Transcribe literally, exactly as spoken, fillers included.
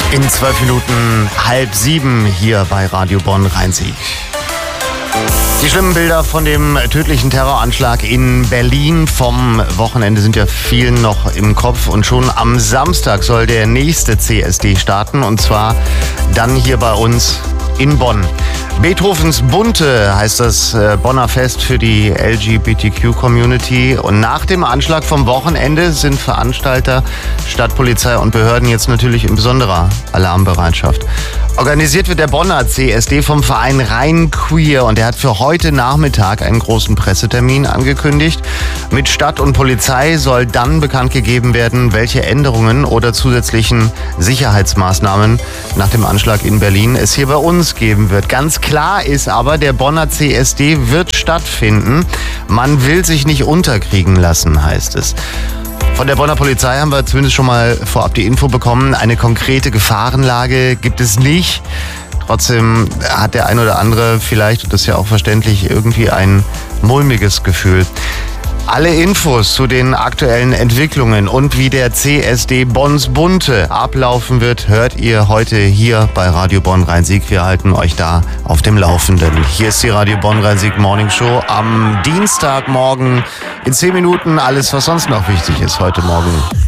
In zwölf Minuten halb sieben hier bei Radio Bonn Rhein-Sieg. Die schlimmen Bilder von dem tödlichen Terroranschlag in Berlin vom Wochenende sind ja vielen noch im Kopf. Und schon am Samstag soll der nächste C S D starten. Und zwar dann hier bei uns in Bonn. Beethovens Bunte heißt das Bonner Fest für die L G B T Q-Community. Und nach dem Anschlag vom Wochenende sind Veranstalter, Stadtpolizei und Behörden jetzt natürlich in besonderer Alarmbereitschaft. Organisiert wird der Bonner C S D vom Verein Rhein Queer und er hat für heute Nachmittag einen großen Pressetermin angekündigt. Mit Stadt und Polizei soll dann bekannt gegeben werden, welche Änderungen oder zusätzlichen Sicherheitsmaßnahmen nach dem Anschlag in Berlin es hier bei uns geben wird. Ganz klar ist aber, der Bonner C S D wird stattfinden. Man will sich nicht unterkriegen lassen, heißt es. Von der Bonner Polizei haben wir zumindest schon mal vorab die Info bekommen. Eine konkrete Gefahrenlage gibt es nicht. Trotzdem hat der ein oder andere vielleicht, und das ist ja auch verständlich, irgendwie ein mulmiges Gefühl. Alle Infos zu den aktuellen Entwicklungen und wie der C S D Bonns Bunte ablaufen wird, hört ihr heute hier bei Radio Bonn Rhein-Sieg. Wir halten euch da auf dem Laufenden. Hier ist die Radio Bonn Rhein-Sieg Morning Show am Dienstagmorgen. In zehn Minuten alles, was sonst noch wichtig ist heute Morgen.